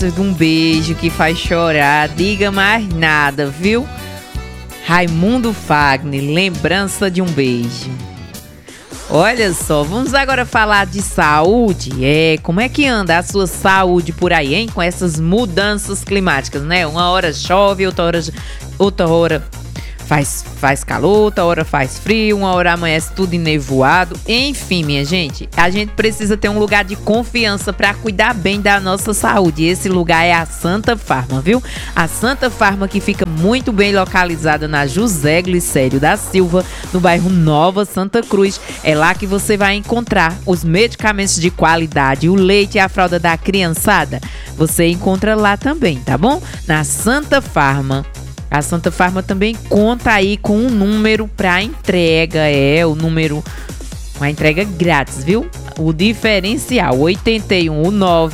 De um beijo que faz chorar, diga mais nada, viu? Raimundo Fagner, lembrança de um beijo. Olha só, vamos agora falar de saúde. Como é que anda a sua saúde por aí, hein? Com essas mudanças climáticas, né? Uma hora chove, outra hora faz calor, outra hora faz frio, uma hora amanhece tudo enevoado. Enfim, minha gente, a gente precisa ter um lugar de confiança para cuidar bem da nossa saúde. E esse lugar é a Santa Farma, viu? A Santa Farma, que fica muito bem localizada na José Glicério da Silva, no bairro Nova Santa Cruz. É lá que você vai encontrar os medicamentos de qualidade, o leite e a fralda da criançada. Você encontra lá também, tá bom? Na Santa Farma. A Santa Farma também conta aí com um número para entrega, uma entrega grátis, viu? O diferencial, 81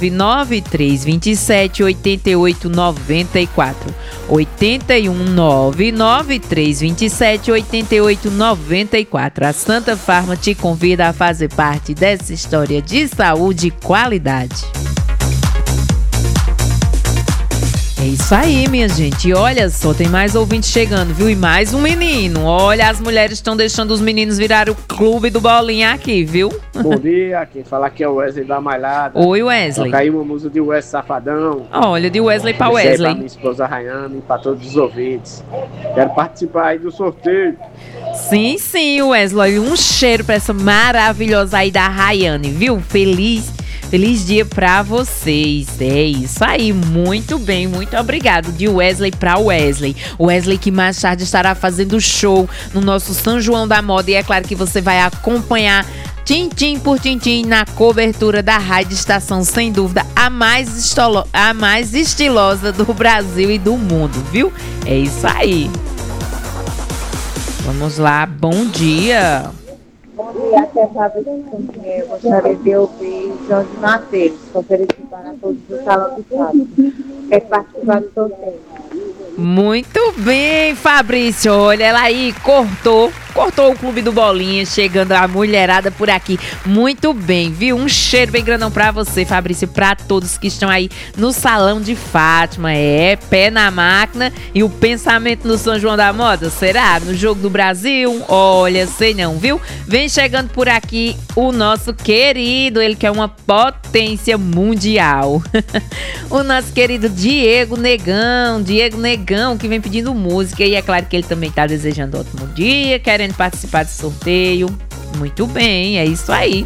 99327 8894. 81 99327 8894. A Santa Farma te convida a fazer parte dessa história de saúde e qualidade. É isso aí, minha gente. E olha só, tem mais ouvintes chegando, viu? E mais um menino. Olha, as mulheres estão deixando os meninos virar o clube do Bolinha aqui, viu? Bom dia, quem fala aqui é o Wesley da Malhada. Oi, Wesley. Toca aí uma música de Wesley Safadão. Olha, de Wesley pra Deixa aí Wesley. pra minha esposa Rayane e pra todos os ouvintes. Quero participar aí do sorteio. Sim, Wesley. Um cheiro pra essa maravilhosa aí da Rayane, viu? Feliz dia pra vocês. É isso aí, muito bem, muito obrigado. De Wesley pra Wesley. Wesley que mais tarde estará fazendo show no nosso São João da Moda. E é claro que você vai acompanhar tintim por tintim na cobertura da Rádio Estação, sem dúvida, a mais estilosa do Brasil e do mundo, viu? É isso aí. Vamos lá, bom dia. Bom dia, aqui é a Fábio. Eu gostaria de ouvir Jorge Matheus, oferecer para todos do Salão de Fábio. Quer participar do sorteio? Muito bem, Fabrício. Olha ela aí, cortou o Clube do Bolinha, chegando a mulherada por aqui. Muito bem, viu? Um cheiro bem grandão pra você, Fabrício, pra todos que estão aí no Salão de Fátima. Pé na máquina e o pensamento no São João da Moda, será? No Jogo do Brasil? Olha, sei não, viu? Vem chegando por aqui o nosso querido, ele que é uma potência mundial. O nosso querido Diego Negão, que vem pedindo música. E é claro que ele também tá desejando ótimo dia, querendo participar do sorteio. Muito bem, é isso aí.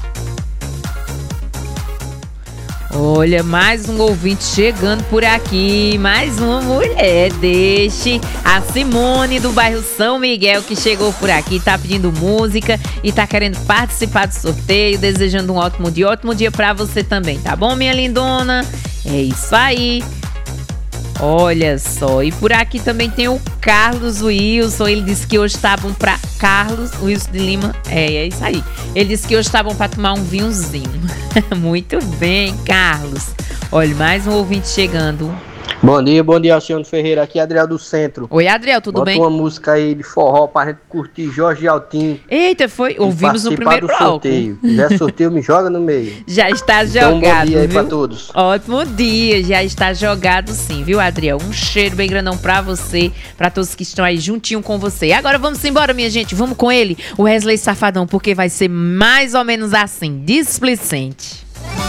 Olha, mais um ouvinte chegando por aqui. Mais uma mulher. Deixe a Simone do bairro São Miguel, que chegou por aqui, tá pedindo música e tá querendo participar do sorteio, desejando um ótimo dia pra você também, tá bom, minha lindona? É isso aí. Olha só, e por aqui também tem o Carlos Wilson. Ele disse que hoje tá bom pra Carlos Wilson de Lima. É isso aí. Ele disse que hoje tá bom pra tomar um vinhozinho. Muito bem, Carlos. Olha, mais um ouvinte chegando. Bom dia, Alcione Ferreira. Aqui é Adriel do Centro. Oi, Adriel, tudo bem? Bota uma música aí de forró pra gente curtir Jorge Altim. Eita, ouvimos no primeiro bloco. Sorteio. Se quiser sorteio, me joga no meio. Já está então, jogado, bom dia aí, viu? pra todos. Ótimo dia, já está jogado sim, viu, Adriel? Um cheiro bem grandão pra você, pra todos que estão aí juntinho com você. E agora vamos embora, minha gente, vamos com ele, o Wesley Safadão, porque vai ser mais ou menos assim, displicente.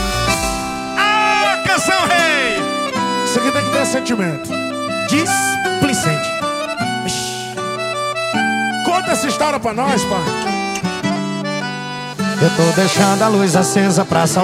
Canção rei! Isso aqui tem que ter sentimento. Displicente. Conta essa história pra nós, pai. Eu tô deixando a luz acesa pra